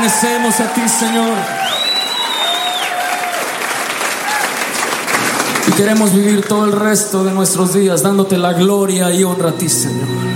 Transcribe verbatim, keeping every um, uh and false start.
pertenecemos a ti, Señor. Y queremos vivir todo el resto de nuestros días dándote la gloria y honra a ti, Señor.